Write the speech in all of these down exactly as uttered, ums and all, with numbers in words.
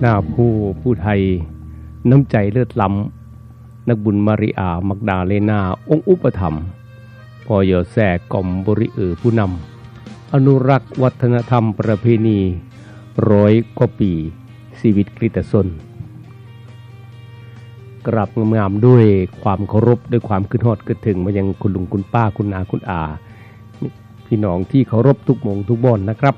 หน้าผู้ผู้ไทยน้ำใจเลือดล้ำนักบุญมาริอามักดาเลนาองค์อุปถัมภ์พอยอแส่กล่อมบริเออผู้นำอนุรักษ์วัฒนธรรมประเพณีร้อยกว่าปีชีวิตคริสตชนกราบงามๆด้วยความเคารพด้วยความคิดฮอดคิดถึงมายังคุณลุงคุณป้าคุณอาคุณอาพี่น้องที่เคารพทุกหม่องทุกบ่อนนะครับ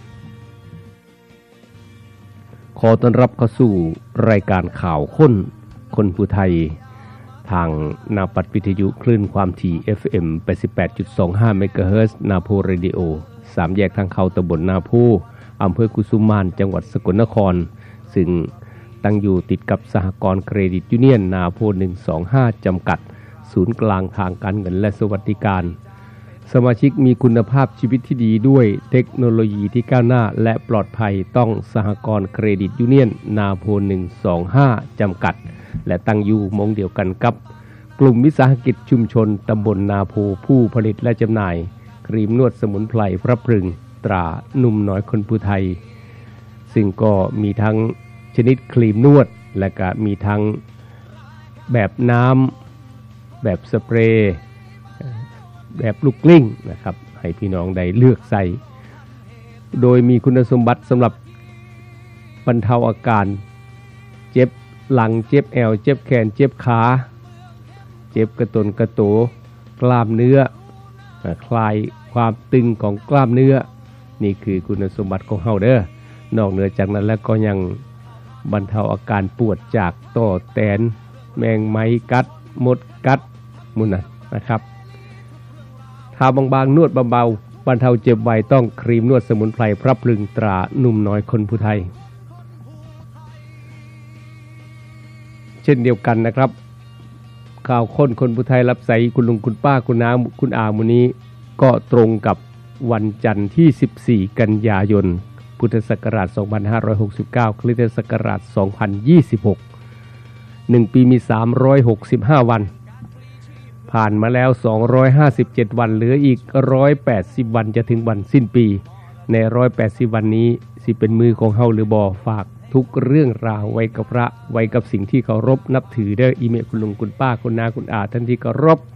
ขอต้อนรับเข้าสู่รายการข่าวค้นคนผู้ไทยทางนาปัดวิทยุคลื่นความถี่ เอฟ เอ็ม แปดสิบแปดจุดสองห้า เมกะเฮิรตซ์ นาโพเรดิโอสามแยกทางเข้าตำบลนาโพอำเภอกุสุมานจังหวัดสกลนครซึ่งตั้งอยู่ติดกับสหกรณ์เครดิตยูเนียนนาโพหนึ่งสองห้าจำกัดศูนย์กลางทางการเงินและสวัสดิการสมาชิกมีคุณภาพชีวิตที่ดีด้วยเทคโนโลยีที่ก้าวหน้าและปลอดภัยต้องสหกรณ์เครดิตยูเนียนนาโพหนึ่งสองห้าจำกัดและตั้งอยู่มงเดียวกันกับกลุ่มวิสาหกิจชุมชนตำบลนาโพผู้ผลิตและจำหน่ายครีมนวดสมุนไพรพระพรึงตราหนุ่มน้อยคนผู้ไทยซึ่งก็มีทั้งชนิดครีมนวดและก็มีทั้งแบบน้ำแบบสเปรย์แบบลูกกลิ้งนะครับให้พี่น้องได้เลือกใส่โดยมีคุณสมบัติสำหรับบรรเทาอาการเจ็บหลังเจ็บแอวเจ็บแขนเจ็บขาเจ็บกระตุนกระโตกล้ามเนื้อคลายความตึงของกล้ามเนื้อนี่คือคุณสมบัติของเฮาเด้อนอกเหนือจากนั้นแล้วก็ยังบรรเทาอาการปวดจากต่อแตนแมงไม้กัดมดกัดมุนนะนะครับทาบางๆนวดเบาๆบรรเทาเจ็บไวต้องครีมนวดสมุนไพรพระพรึงตราหนุ่มน้อยคนผู้ไทยเช่นเดียวกันนะครับข่าวค้นคนผู้ไทยรับใส่คุณลุงคุณป้าคุณน้าคุณอามื้อนี้ก็ตรงกับวันจันทร์ที่สิบสี่กันยายนพุทธศักราชสองพันห้าร้อยหกสิบเก้าคริสตศักราชสองพันยี่สิบหกหนึ่งปีมีสามร้อยหกสิบห้าวันผ่านมาแล้วสองร้อยห้าสิบเจ็ดวันเหลืออีกหนึ่งร้อยแปดสิบวันจะถึงวันสิ้นปีในหนึ่งร้อยแปดสิบวันนี้สิเป็นมือของเฮาหรือบ่ฝากทุกเรื่องราวไว้กับพระไว้กับสิ่งที่เคารพนับถือเด้ออีเมลคุณลุงคุณป้าคุณนาคุณอาท่านที่เคารพ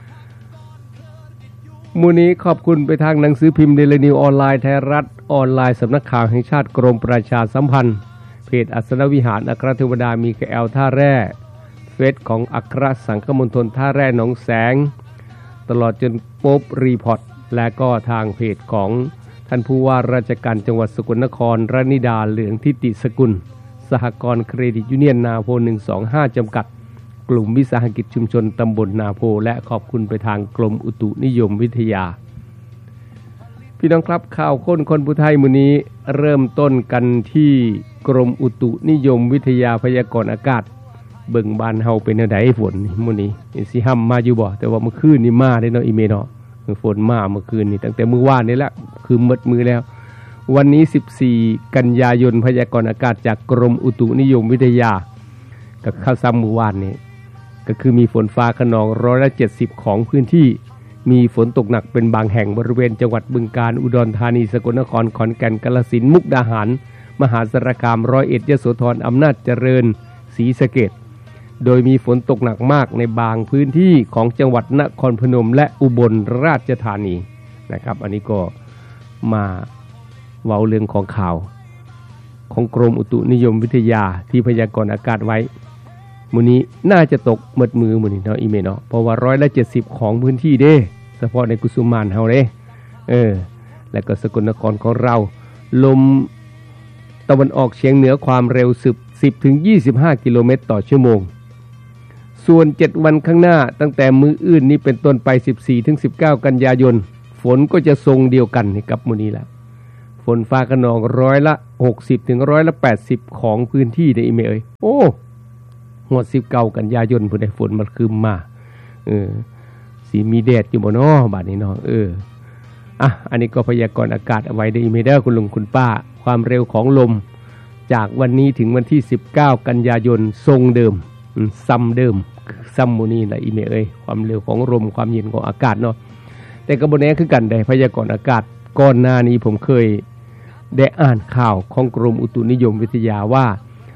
มื้อนี้ขอบคุณไปทางหนังสือพิมพ์เดลินิวออนไลน์ไทยรัฐออนไลน์สำนักข่าวแห่งชาติกรมประชาสัมพันธ์เพจอัสนวิหารอัครเทวดามีแอลท่าแร่เฟซของอัครสังฆมณฑลท่าแร่หนองแสงตลอดจนโป๊บรีพอร์ตและก็ทางเพจของท่านผู้ว่าราชการจังหวัดสกลนครรณิดาเหลืองทิติสกุลสหกรณ์เครดิตยูเนียนนาโพหนึ่งสองห้าจำกัดกลุ่มวิสาหกิจชุมชนตำบลนาโพและขอบคุณไปทางกรมอุตุนิยมวิทยาพี่น้องครับข่าวค้นคนผู้ไทยมื้อนี้เริ่มต้นกันที่กรมอุตุนิยมวิทยาพยากรณ์อากาศเบิ่งบ้านเฮาเป็นแนวใดฝนมื้อนี้สิห้ำมาอยู่บ่แต่ว่าเมื่อคืนนี่มาได้เนาะอีเมเนาะฝนมาเมื่อคืนนี่ตั้งแต่มื้อวานนี่แหละคือหมดมื้อแล้ววันนี้สิบสี่กันยายนพยากรณ์อากาศจากกรมอุตุนิยมวิทยากับข่าวซ้ำมื้อวานนี้ก็คือมีฝนฟ้าคะนองร้อยละเจ็ดสิบของพื้นที่มีฝนตกหนักเป็นบางแห่งบริเวณจังหวัดบึงกาฬอุดรธานีสกลนครขอนแก่นกาฬสินธุ์มุกดาหารมหาสารคามร้อยเอ็ดยโสธรอำนาจเจริญศรีสะเกษโดยมีฝนตกหนักมากในบางพื้นที่ของจังหวัดนครพนมและอุบลราชธานีนะครับอันนี้ก็มาเว้าเรื่องของข่าวของกรมอุตุนิยมวิทยาที่พยากรณ์อากาศไว้มื้อนี้น่าจะตกหมดมือมื้อนี้เนาะอีเมเนาะเพราะว่าร้อยละเจ็ดสิบของพื้นที่เด้เฉพาะในกุสุมานเฮาเด้เออแล้วก็สกลนครของเราลมตะวันออกเฉียงเหนือความเร็วสิบถึงยี่สิบห้ากิโลเมตรต่อชั่วโมงส่วนเจ็ดวันข้างหน้าตั้งแต่มื้ออื่นนี้เป็นต้นไปสิบสี่ถึงสิบเก้ากันยายนฝนก็จะทรงเดียวกันกับมื้อนี้แหละฝนฟ้าคะนองร้อยละหกสิบถึงร้อยละแปดสิบของพื้นที่ได้อีเมเอ้ยโอ้งวดสิบเก้ากันยายนพุ่นได้ฝนมันคืมมาเออสิมีแดดอยู่บ่น้อบัดนี้เนาะเอออ่ะอันนี้ก็พยากรณ์อากาศเอาไว้ได้อีเมเด้อคุณลุงคุณป้าความเร็วของลมจากวันนี้ถึงวันที่สิบเก้ากันยายนทรงเดิมซ้ำเดิมซ้ำมื้อนี้ล่ะอีเมเอ้ยความเร็วของลมความเย็นของอากาศเนาะแต่ก็บ่แน่คือกันได้พยากรณ์อากาศก่อนหน้านี้ผมเคยได้อ่านข่าวของกรมอุตุนิยมวิทยาว่า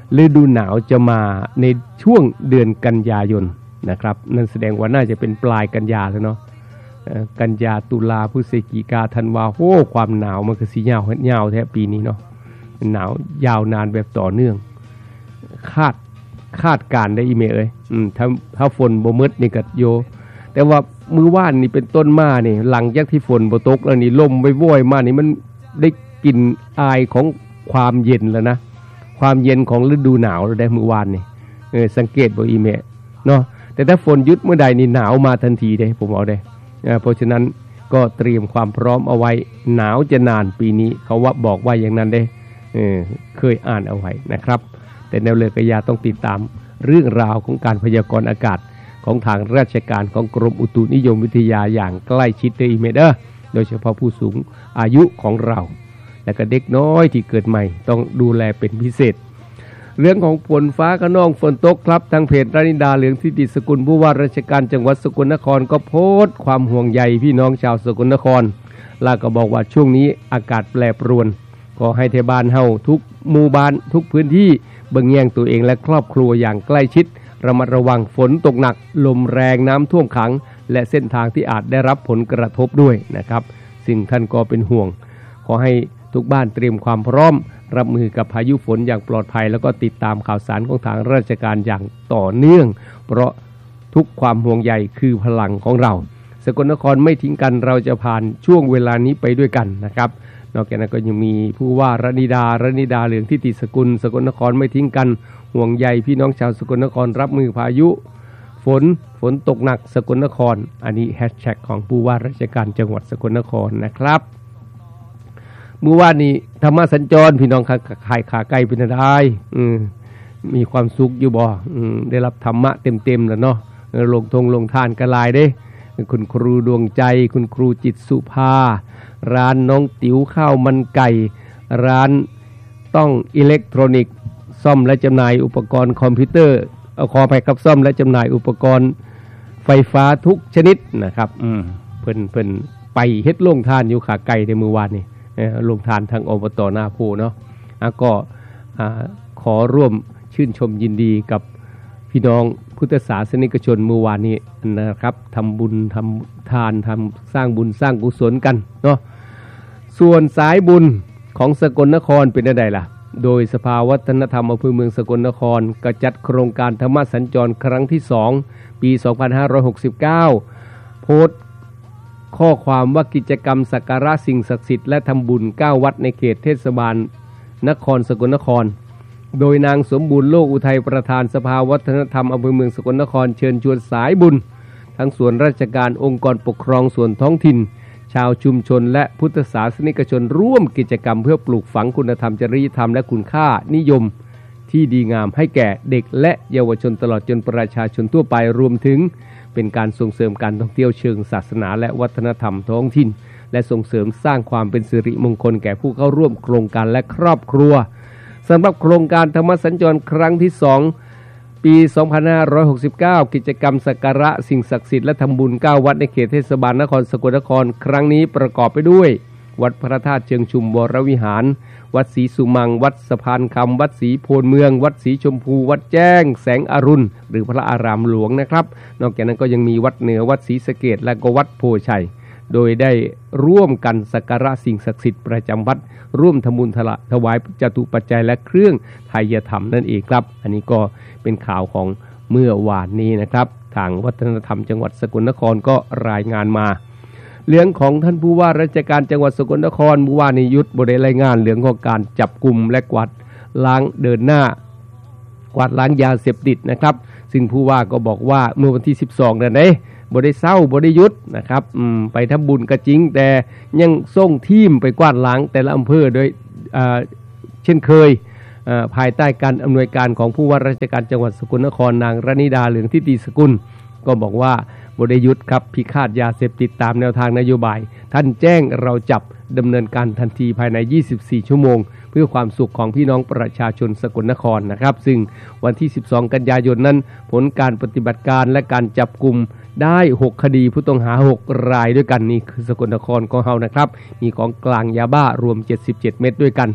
ฤดูหนาวจะมาในช่วงเดือนกันยายนนะครับนั่นแสดงว่าน่าจะเป็นปลายกันยาแล้วเนาะกันยาตุลาพฤศจิกาธันวาโอ้ความหนาวมันก็สิยาวยาวแท้ปีนี้เนาะหนาวยาวนานแบบต่อเนื่องคาดคาดการได้อีเมเอ้ยถ้าถ้าฝนบ่มืดนี่ก็โยแต่ว่ามื้อว่านนี่เป็นต้นมานี่หลังจากที่ฝนบ่ตกแล้วนี่ลมว่อยๆมานี่มันได้กลิ่นอายของความเย็นแล้วนะความเย็นของฤดูหนาวแล้วได้มื้อวานนี่เออสังเกตบ่อีเมเนาะแต่ถ้าฝนหยุดเมื่อใดนี่หนาวมาทันทีเด้ผมเอาได้เพราะฉะนั้นก็เตรียมความพร้อมเอาไว้หนาวจะนานปีนี้เขาว่าบอกว่าอย่างนั้นเด้เออเคยอ่านเอาไว้นะครับแต่แนวเลือกยาต้องติดตามเรื่องราวของการพยากรณ์อากาศของทางราชการของกรมอุตุนิยมวิทยาอย่างใกล้ชิดเด้ออีเมเด้อโดยเฉพาะผู้สูงอายุของเราและก็เด็กน้อยที่เกิดใหม่ต้องดูแลเป็นพิเศษเรื่องของฝนฟ้าขนองฝนตกครับทางเพจรานิดาเหลืองทิติสกุลผู้ว่าราชการจังหวัดสกลนครก็โพสต์ความห่วงใยพี่น้องชาวสกลนครแล้วก็บอกว่าช่วงนี้อากาศแปรปรวนขอให้เทศบาลเฮาทุกหมู่บ้านทุกพื้นที่เบิ่งแย่งตัวเองและครอบครัวอย่างใกล้ชิดระมัดระวังฝนตกหนักลมแรงน้ำท่วมขังและเส้นทางที่อาจได้รับผลกระทบด้วยนะครับสิ่งท่านก็เป็นห่วงขอให้ทุกบ้านเตรียมความพร้อมรับมือกับพายุฝนอย่างปลอดภัยแล้วก็ติดตามข่าวสารของทางราชการอย่างต่อเนื่องเพราะทุกความห่วงใยคือพลังของเราสกลนครไม่ทิ้งกันเราจะผ่านช่วงเวลานี้ไปด้วยกันนะครับนอกจากนั้นก็ยังมีผู้ว่ารานิดารานิดาเหลืองทิติสกุลสกลนครไม่ทิ้งกันห่วงใยพี่น้องชาวสกลนครรับมือพายุฝนฝนตกหนักสกลนครอันนี้แฮชแท็กของผู้ว่าราชการจังหวัดสกลนครนะครับเมื่อวานนี้ธรรมสัญจรพี่น้องขายขาไก่เป็นอะไรมีความสุขอยู่บ่ได้รับธรรมะเต็มๆแล้วเนาะลงทงลงทานกระลายเด้คุณครูดวงใจคุณครูจิตสุภาร้านน้องติ๋วข้าวมันไก่ร้านต้องอิเล็กทรอนิกส์ซ่อมและจำหน่ายอุปกรณ์คอมพิวเตอร์เอาขอไปครับซ่อมและจำหน่ายอุปกรณ์ไฟฟ้าทุกชนิดนะครับเพิ่นเพิ่นไปเฮ็ดลงทานอยู่ขาไก่ในมื้อวานนี้ลงทานทางอบต.นาโพเนาะก็ขอร่วมชื่นชมยินดีกับพี่น้องพุทธศาสนิกชนเมื่อวานนี้นะครับทำบุญทำทานทำสร้างบุญสร้างกุศลกันเนาะส่วนสายบุญของสกลนครเป็นอะไรล่ะโดยสภาวัฒนธรรมอำเภอเมืองสกลนครก็จัดโครงการธรรมสัญจรครั้งที่สองปีสองพันห้าร้อยหกสิบเก้าโพสต์ข้อความว่ากิจกรรมสักการะสิ่งศักดิ์สิทธิ์และทำบุญเก้าวัดในเขตเทศบาลนครสกลนครโดยนางสมบูรณ์โลกอุทัยประธานสภาวัฒนธรรมอำเภอเมืองสกลนครเชิญชวนสายบุญทั้งส่วนราชการองค์กรปกครองส่วนท้องถิ่นชาวชุมชนและพุทธศาสนิกชนร่วมกิจกรรมเพื่อปลูกฝังคุณธรรมจริยธรรมและคุณค่านิยมที่ดีงามให้แก่เด็กและเยาวชนตลอดจนประชาชนทั่วไปรวมถึงเป็นการส่งเสริมการท่องเที่ยวเชิงศาสนาและวัฒนธรรมท้องถิ่นและส่งเสริมสร้างความเป็นสิริมงคลแก่ผู้เข้าร่วมโครงการและครอบครัวสำหรับโครงการธรรมสัญจรครั้งที่สองปีสองพันห้าร้อยหกสิบเก้ากิจกรรมสักการะสิ่งศักดิ์สิทธิ์และทำบุญเก้าวัดในเขตเทศบาลนครสกลนครครั้งนี้ประกอบไปด้วยวัดพระธาตุเชิงชุมวรวิหารวัดศรีสุมังวัดสะพานคำวัดศรีโพนเมืองวัดศรีชมพูวัดแจ้งแสงอรุณหรือพระอารามหลวงนะครับนอกจากนั้นก็ยังมีวัดเหนือวัดศรีสะเกษและก็วัดโพชัยโดยได้ร่วมกันสักการะสิ่งศักดิ์สิทธิ์ประจำวัดร่วมทำบุญถวายจตุปัจจัยและเครื่องไทยธรรมนั่นเองครับอันนี้ก็เป็นข่าวของเมื่อวานนี้นะครับทางวัฒนธรรมจังหวัดสกลนครก็รายงานมาเรื่องของท่านผู้ว่าราชการจังหวัดสกลนครเมื่อวานนี้ยุทธบได้รายงานเรื่องของการจับกุมและกวาดล้างเดินหน้ากวาดล้างยาเสพติดนะครับซึ่งผู้ว่าก็บอกว่าเมื่อวันที่สิบสองนั่นเองบ่ได้เศร้าบ่ได้ยุดนะครับไปทำบุญก็จริงแต่ยังส่งทีมไปกวาดล้างแต่ละอำเภอโดยเช่นเคยภายใต้การอำนวยการของผู้ว่าราชการจังหวัดสกลนครนางรานิดาเหลืองทิติสกุลก็บอกว่าบ่ได้ยุดครับพิฆาตยาเสพติดตามแนวทางนโยบายท่านแจ้งเราจับดำเนินการทันทีภายในยี่สิบสี่ชั่วโมงเพื่อความสุขของพี่น้องประชาชนสกลนครนะครับซึ่งวันที่สิบสองกันยายนนั้นผลการปฏิบัติการและการจับกุมได้หกคดีผู้ต้องหาหกรายด้วยกันนี่คือสกลนครของเฮานะครับมีของกลางยาบ้ารวมเจ็ดสิบเจ็ดเม็ดด้วยกัน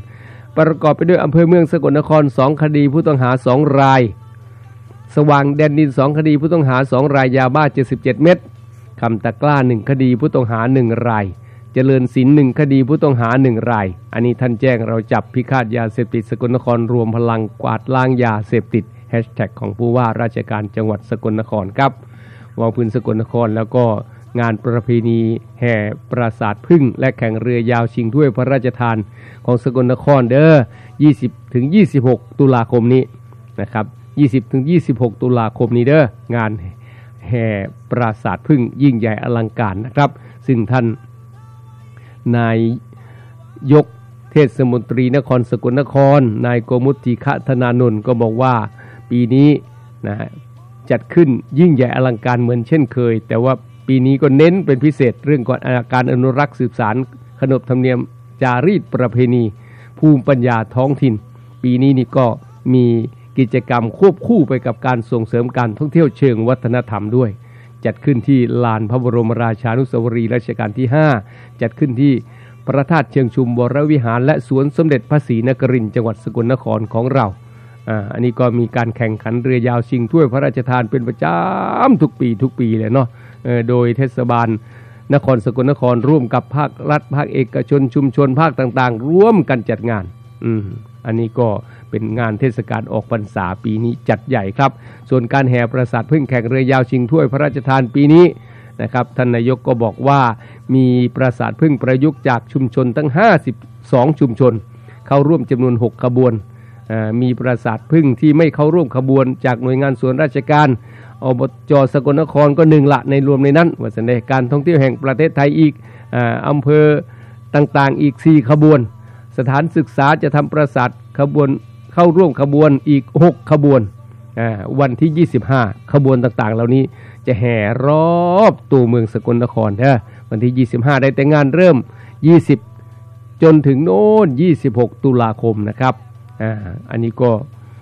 ประกอบไปด้วยอำเภอเมืองสกลนครสองคดีผู้ต้องหาสองรายสว่างแดนดินสองคดีผู้ต้องหาสองรายยาบ้าเจ็ดสิบเจ็ดเม็ดคำตะกล้าหนึ่งคดีผู้ต้องหาหนึ่งรายเจริญศิลป์หนึ่งคดีผู้ต้องหาหนึ่งรายอันนี้ท่านแจ้งเราจับพิฆาตยาเสพติดสกลนครรวมพลังกวาดล้างยาเสพติดแฮชแท็กของผู้ว่าราชการจังหวัดสกลนครครับวางพื้นสกลนครแล้วก็งานประเพณีแห่ปราสาทพึ่งและแข่งเรือยาวชิงถ้วยพระราชทานของสกลนครเด้อ ยี่สิบถึงยี่สิบหก ตุลาคมนี้นะครับ ยี่สิบถึงยี่สิบหก ตุลาคมนี้เด้องานแห่ปราสาทพึ่งยิ่งใหญ่อลังการนะครับซึ่งท่านนายยกเทศมนตรีนครสกลนครนายโกมุติขะธนานนท์ก็บอกว่าปีนี้นะจัดขึ้นยิ่งใหญ่อลังการเหมือนเช่นเคยแต่ว่าปีนี้ก็เน้นเป็นพิเศษเรื่องการอนุรักษ์สืบสานขนบธรรมเนียมจารีตประเพณีภูมิปัญญาท้องถิ่นปีนี้นี่ก็มีกิจกรรมควบคู่ไปกับการส่งเสริมการท่องเที่ยวเชิงวัฒนธรรมด้วยจัดขึ้นที่ลานพระบรมราชานุสาวรีย์รัชกาลที่ห้าจัดขึ้นที่พระธาตุเชิงชุมวรวิหารและสวนสมเด็จพระศรีนครินทร์จังหวัดสกลนครของเราอ่าอันนี้ก็มีการแข่งขันเรือยาวชิงถ้วยพระราชทานเป็นประจำทุกปีทุกปีเลยเนาะโดยเทศบาลนครสกลนครร่วมกับภาครัฐภาคเอกชนชุมชนภาคต่างๆร่วมกันจัดงานอืมอันนี้ก็เป็นงานเทศกาลออกพรรษาปีนี้จัดใหญ่ครับส่วนการแห่ปราสาทพึ่งแข่งเรือยาวชิงถ้วยพระราชทานปีนี้นะครับท่านนายกก็บอกว่ามีปราสาทพึ่งประยุกต์จากชุมชนทั้งห้าสิบสองชุมชนเข้าร่วมจำนวนหกขบวนมีปราสาทพึ่งที่ไม่เข้าร่วมขบวนจากหน่วยงานส่วนราชการอบจ.สกลนครก็หนึ่งละในรวมในนั้นว่าแสดงการท่องเที่ยวแห่งประเทศไทยอีกอำเภอต่างๆอีกสี่ขบวนสถานศึกษาจะทำปราสาทขบวนเข้าร่วมขบวนอีกหกขบวนวันที่ยี่สิบห้าขบวนต่างๆเหล่านี้จะแห่รอบตัวเมืองสกลนครเด้อวันที่ยี่สิบห้าได้แต่งานเริ่มยี่สิบจนถึงโน้นยี่สิบหกตุลาคมนะครับอ่าอันนี้ก็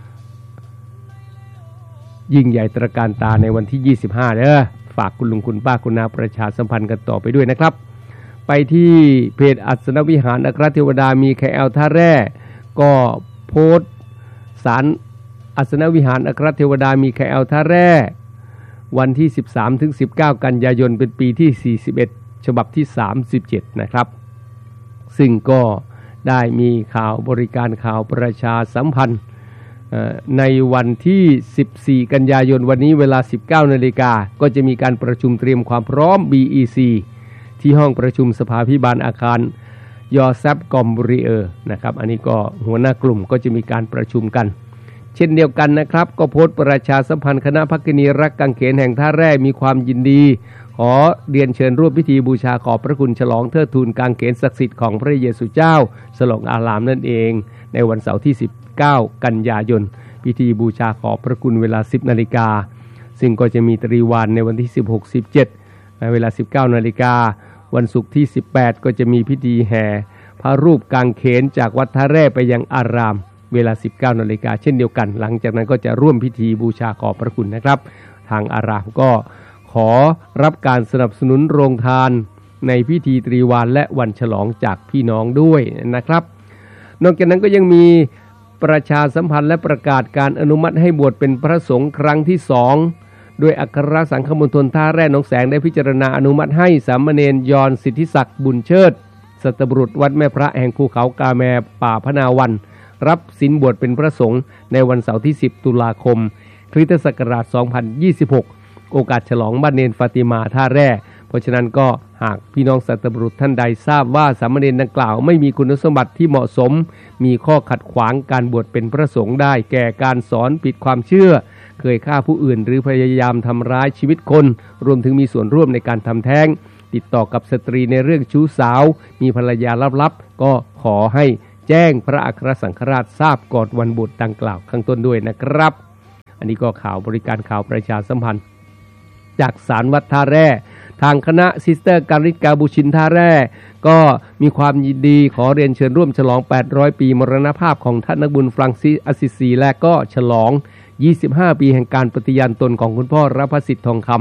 ยิ่งใหญ่ตระการตาในวันที่ยี่สิบห้าเด้อฝากคุณลุงคุณป้าคุณนาประชาสัมพันธ์กันต่อไปด้วยนะครับไปที่เพจอัศนวิหารอัครเทวดามีแคแอลท่าแร่ก็โพสต์สารอัศนวิหารอัครเทวดามีแคแอลท่าแร่วันที่สิบสามถึงสิบเก้ากันยายนเป็นปีที่สี่สิบเอ็ดฉบับที่สามสิบเจ็ดนะครับซึ่งก็ได้มีข่าวบริการข่าวประชาสัมพันธ์ในวันที่สิบสี่กันยายนวันนี้เวลา สิบเก้านาฬิกาก็จะมีการประชุมเตรียมความพร้อม บี อี ซี ที่ห้องประชุมสภาภิบาลอาคารยอแซบกอมบุรีเออร์นะครับอันนี้ก็หัวหน้ากลุ่มก็จะมีการประชุมกันเช่นเดียวกันนะครับก็โพสต์ประชาสัมพันธ์คณะภักกินีรักกังเขนแห่งท่าแร่มีความยินดีขอเรียนเชิญร่วมพิธีบูชาขอบพระคุณฉลองเทิดทูนกังเขนศักดิ์สิทธิ์ของพระเยซูเจ้าฉลองอารามนั่นเองในวันเสาร์ที่สิบเก้ากันยายนพิธีบูชาขอบพระคุณเวลา สิบนาฬิกาซึ่งก็จะมีตรีวานในวันที่สิบหก สิบเจ็ดเวลา สิบเก้านาฬิกาวันศุกร์ที่สิบแปดก็จะมีพิธีแห่พระรูปกางเขนจากวัดท่าแร่ไปยังอารามเวลา สิบเก้านาฬิกาเช่นเดียวกันหลังจากนั้นก็จะร่วมพิธีบูชาขอบพระคุณนะครับทางอารามก็ขอรับการสนับสนุนโรงทานในพิธีตรีวานและวันฉลองจากพี่น้องด้วยนะครับนอกจากนั้นก็ยังมีประชาสัมพันธ์และประกาศการอนุมัติให้บวชเป็นพระสงฆ์ครั้งที่สองโดยอัครสังฆมณฑลท่าแร่หนองแสงได้พิจารณาอนุมัติให้สามเณรยอนสิทธิศักดิ์บุญเชิดสัตบุรุษวัดแม่พระแห่งภูเขากาแมป่าพนาวันรับศีลบวชเป็นพระสงฆ์ในวันเสาร์ที่สิบตุลาคมคริสตศักราชสองพันยี่สิบหกโอกาสฉลองบ้านเนนฟาติมาท่าแร่เพราะฉะนั้นก็หากพี่น้องสัตบุรุษท่านใดทราบว่าสามเณรดังกล่าวไม่มีคุณสมบัติที่เหมาะสมมีข้อขัดขวางการบวชเป็นพระสงฆ์ได้แก่การสอนผิดความเชื่อเคยฆ่าผู้อื่นหรือพยายามทำร้ายชีวิตคนรวมถึงมีส่วนร่วมในการทำแท้งติดต่อกับสตรีในเรื่องชู้สาวมีภรรยาลับๆก็ขอให้แจ้งพระอัครสังฆราชทราบก่อนวันบวชดังกล่าวข้างต้นด้วยนะครับอันนี้ก็ข่าวบริการข่าวประชาสัมพันธ์จากศาลวัดท่าแร่ทางคณะซิสเตอร์การิกาบูชินท่าแร่ก็มีความยินดีขอเรียนเชิญร่วมฉลองแปดร้อยปีมรณภาพของท่านนักบุญฟรังซิสอสซิซีและก็ฉลองยี่สิบห้าปีแห่งการปฏิญาณตนของคุณพ่อรัพสิทธิ์ทองคำ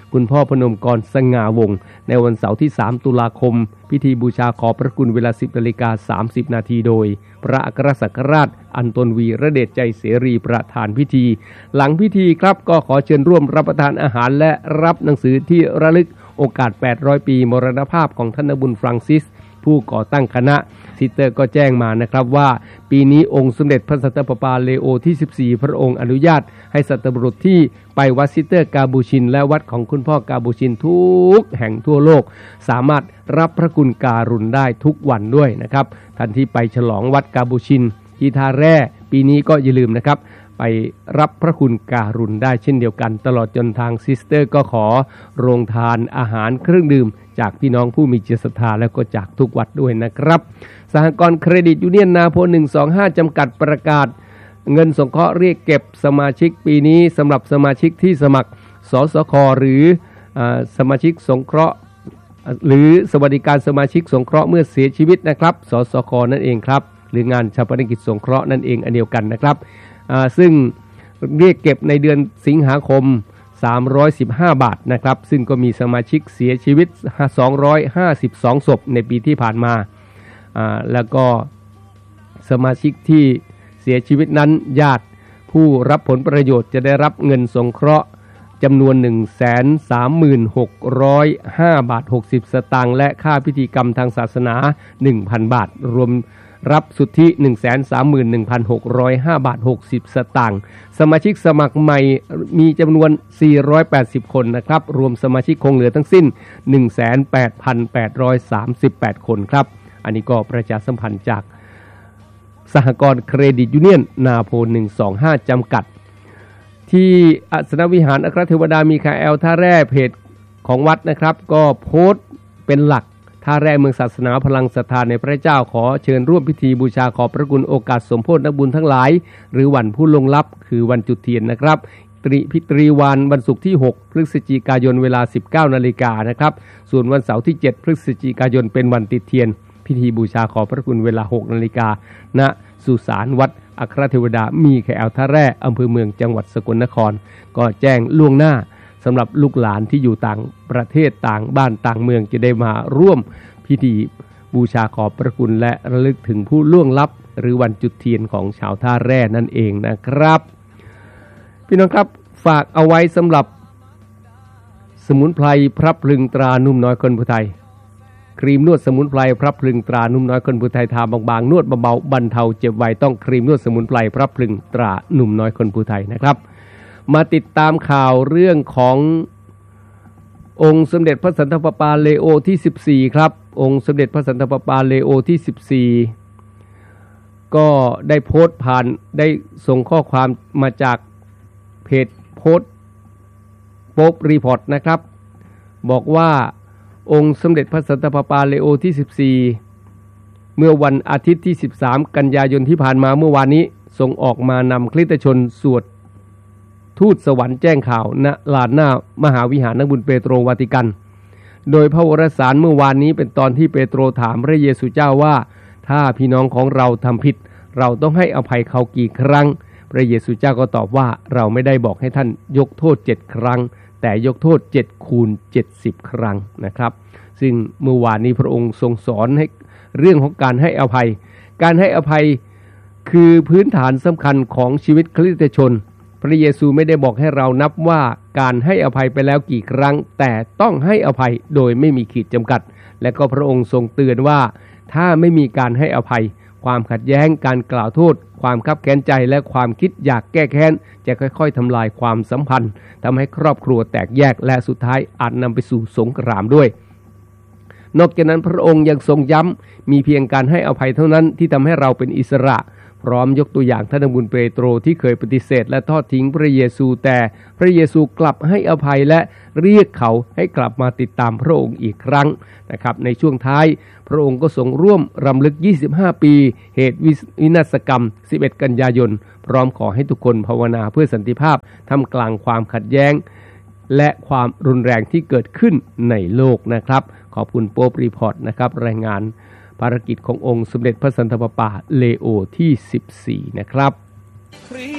คุณพ่อพนมกรสง่าวงศ์ในวันเสาร์ที่สามตุลาคมพิธีบูชาขอบพระคุณเวลา สิบนาฬิกาสามสิบนาทีโดยพระอัครสังฆราชอันตนวีระเดชใจเสรีประธานพิธีหลังพิธีครับก็ขอเชิญร่วมรับประทานอาหารและรับหนังสือที่ระลึกโอกาสแปดร้อยปีมรณภาพของท่านนบุญฟรังซิสผู้ก่อตั้งคณะซิสเตอร์ก็แจ้งมานะครับว่าปีนี้องค์สมเด็จพระสันตะปาปาเลโอที่สิบสี่พระองค์อนุญาตให้สัตบุรุษที่ไปวัดซิสเตอร์กาบูชินและวัดของคุณพ่อกาบูชินทุกแห่งทั่วโลกสามารถรับพระคุณการุณได้ทุกวันด้วยนะครับท่านที่ไปฉลองวัดกาบูชินที่ท่าแร่ปีนี้ก็อย่าลืมนะครับไปรับพระคุณการุณได้เช่นเดียวกันตลอดจนทางซิสเตอร์ก็ขอโรงทานอาหารเครื่องดื่มจากพี่น้องผู้มีจิตศรัทธาแล้วก็จากทุกวัดด้วยนะครับสหกรณ์เครดิตยูเนียนนาโพหนึ่งสองห้าจำกัดประกาศเงินสงเคราะห์เรียกเก็บสมาชิกปีนี้สำหรับสมาชิกที่สมัครสสคหรือสมาชิกสงเคราะห์หรือสวัสดิการสมาชิกสงเคราะห์เมื่อเสียชีวิตนะครับสสคนั่นเองครับหรืองานชาปนกิจสงเคราะห์นั่นเองอันเดียวกันนะครับซึ่งเรียกเก็บในเดือนสิงหาคมสามร้อยสิบห้าบาทนะครับซึ่งก็มีสมาชิกเสียชีวิตสองร้อยห้าสิบสองศพในปีที่ผ่านมาแล้วก็สมาชิกที่เสียชีวิตนั้นญาติผู้รับผลประโยชน์จะได้รับเงินสงเคราะห์จำนวน หนึ่งแสนสามหมื่นหกร้อยห้า บาทหกสิบสตางค์และค่าพิธีกรรมทางศาสนา หนึ่งพัน บาทรวมรับสุทธิ หนึ่งแสนสามหมื่นหนึ่งพันหกร้อยห้า บาทหกสิบสตางค์สมาชิกสมัครใหม่มีจำนวนสี่ร้อยแปดสิบคนนะครับรวมสมาชิกคงเหลือทั้งสิ้น หนึ่งแสนแปดพันแปดร้อยสามสิบแปด คนครับอันนี้ก็ประชาสัมพันธ์จากสหกรณ์เครดิตยูเนียนนาโพหนึ่งสองห้าจำกัดที่อัศนวิหารอัครเทวดามีคาแอลท่าแร่เพจของวัดนะครับก็โพสต์เป็นหลักท่าแร่เมืองศาสนาพลังศรัทธาในพระเจ้าขอเชิญร่วมพิธีบูชาขอบพระคุณโอกาสสมโภชนักบุญทั้งหลายหรือวันผู้ล่วงลับคือวันจุดเทียนนะครับตรีพิตรีวันวันศุกร์ที่หกพฤศจิกายนเวลา สิบเก้านาฬิกานะครับส่วนวันเสาร์ที่เจ็ดพฤศจิกายนเป็นวันติดเทียนพิธีบูชาขอบพระคุณเวลา หกนาฬิกาณสุสานวัดอัครเทวดามีแคแอลท่าแร่อำเภอเมืองจังหวัดสกลนครก็แจ้งล่วงหน้าสำหรับลูกหลานที่อยู่ต่างประเทศต่างบ้านต่างเมืองจะได้มาร่วมพิธีบูชาขอบพระคุณและระลึกถึงผู้ล่วงลับหรือวันจุดเทียนของชาวท่าแร่นั่นเองนะครับพี่น้องครับฝากเอาไว้สำหรับสมุนไพรพระพลึงตรานุ่มน้อยคนผู้ไทยครีมนวดสมุนไพรพระพลึงตรานุ่มน้อยคนผู้ไทยทาบางๆนวดเบาๆบรรเทาเจ็บไวต้องครีมนวดสมุนไพรพระพลึงตรานุ่มน้อยคนผู้ไทยนะครับมาติดตามข่าวเรื่องขององค์สมเด็จพระสันตะปาปาเลโอที่สิบสี่ครับองค์สมเด็จพระสันตะปาปาเลโอที่สิบสี่ก็ได้โพสต์ผ่านได้ส่งข้อความมาจากเพจโพสต์โป๊ปรีพอร์ตนะครับบอกว่าองค์สมเด็จพระสันตะปาปาเลโอที่สิบสี่เมื่อวันอาทิตย์ที่สิบสามกันยายนที่ผ่านมาเมื่อวานนี้ทรงออกมานำคริสตชนสวดทูตสวรรค์แจ้งข่าวณลานหน้ามหาวิหารนักบุญเปโตรวาติกันโดยพระวรสารเมื่อวานนี้เป็นตอนที่เปโตรถามพระเยซูเจ้าว่าถ้าพี่น้องของเราทำผิดเราต้องให้อภัยเขากี่ครั้งพระเยซูเจ้าก็ตอบว่าเราไม่ได้บอกให้ท่านยกโทษเจ็ดครั้งแต่ยกโทษเจ็ดคูณเจ็ดสิบครั้งนะครับซึ่งเมื่อวานนี้พระองค์ทรงสอนให้เรื่องของการให้อภัยการให้อภัยคือพื้นฐานสำคัญของชีวิตคริสตชนพระเยซูไม่ได้บอกให้เรานับว่าการให้อภัยไปแล้วกี่ครั้งแต่ต้องให้อภัยโดยไม่มีขีดจำกัดและก็พระองค์ทรงเตือนว่าถ้าไม่มีการให้อภัยความขัดแย้งการกล่าวโทษความคับแค้นใจและความคิดอยากแก้แค้นจะค่อยๆทำลายความสัมพันธ์ทำให้ครอบครัวแตกแยกและสุดท้ายอาจนำไปสู่สงครามด้วยนอกจากนั้นพระองค์ยังทรงย้ำมีเพียงการให้อภัยเท่านั้นที่ทำให้เราเป็นอิสระพร้อมยกตัวอย่างท่านบุญเปโตรที่เคยปฏิเสธและทอดทิ้งพระเยซูแต่พระเยซูกลับให้อภัยและเรียกเขาให้กลับมาติดตามพระองค์อีกครั้งนะครับในช่วงท้ายพระองค์ก็ทรงร่วมรำลึกยี่สิบห้าปีเหตุวินาศกรรมสิบเอ็ดกันยายนพร้อมขอให้ทุกคนภาวนาเพื่อสันติภาพท่ามกลางความขัดแย้งและความรุนแรงที่เกิดขึ้นในโลกนะครับขอบคุณโป๊ปรีพอร์ตนะครับรายงานภารกิจขององค์สมเด็จพระสันตะปาปาเลโอที่สิบสี่นะครับ